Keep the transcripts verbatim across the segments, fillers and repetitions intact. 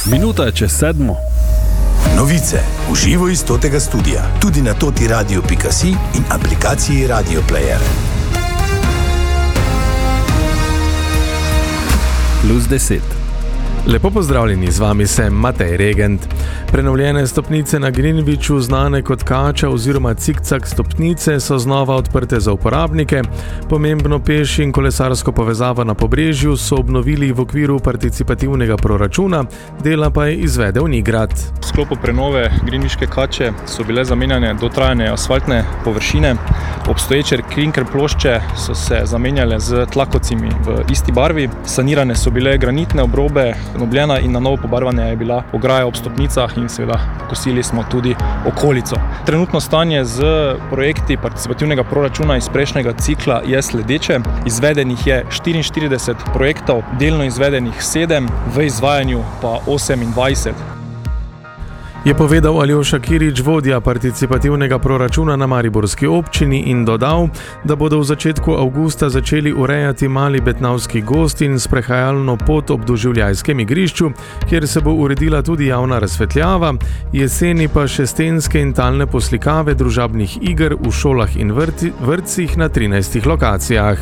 Minuta je čez sedmo. Novice v živo iz totega studia, tudi na toti radio pika si in aplikaciji Radio Player. Plus deset. Lepo pozdravljeni, z vami sem Matej Regent. Prenovljene stopnice na Greenwichu, znane kot kača oziroma cikcak stopnice, so znova odprte za uporabnike. Pomembno peš in kolesarsko povezavo na Pobrežju so obnovili v okviru participativnega proračuna, dela pa je izvedel Nigrad. V sklopu prenove Greenwiške kače so bile zamenjane dotrajane asfaltne površine, obstoječe klinker plošče so se zamenjale z tlakocimi v isti barvi, sanirane so bile granitne obrobe, obnovljena in na novo pobarvana je bila ograja ob stopnicah in seveda pokosili smo tudi okolico. Trenutno stanje z projekti participativnega proračuna iz prejšnjega cikla je sledeče. Izvedenih je štiriinštirideset projektov, delno izvedenih sedem, v izvajanju pa osemindvajset. Je povedal Aljoša Kirič, vodja participativnega proračuna na mariborski občini, in dodal, da bodo v začetku avgusta začeli urejati Mali Betnavski gozd in sprehajalno pot ob doživljajskem igrišču, kjer se bo uredila tudi javna razsvetljava, jeseni pa še stenske in talne poslikave družabnih iger v šolah in vrti, vrtcih na trinajstih lokacijah.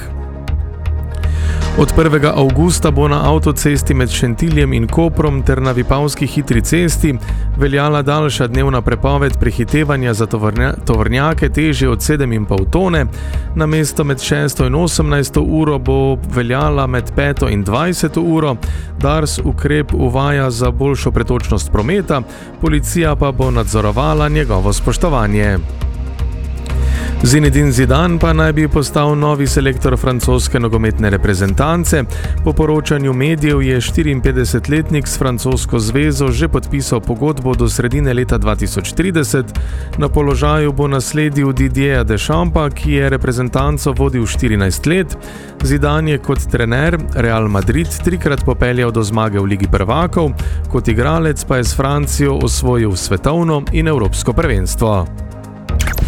Od prvega avgusta bo na avtocesti med Šentiljem in Koprom ter na Vipavski hitri cesti veljala daljša dnevna prepoved prehitevanja za tovornja, tovornjake težje od sedem in pol tone. Namesto med šesto in osemnajsto uro bo veljala med peto in dvajseto uro. Dars ukrep uvaja za boljšo pretočnost prometa, policija pa bo nadzorovala njegovo spoštovanje. Zinedine Zidane pa naj bi postal novi selektor francoske nogometne reprezentance. Po poročanju medijev je štiriinpetdesetletnik s francosko zvezo že podpisal pogodbo do sredine leta dva tisoč trideset. Na položaju bo nasledil Didierja Deschampa, ki je reprezentanco vodil štirinajst let. Zidane je kot trener Real Madrid trikrat popeljal do zmage v Ligi prvakov, kot igralec pa je s Francijo osvojil svetovno in evropsko prvenstvo.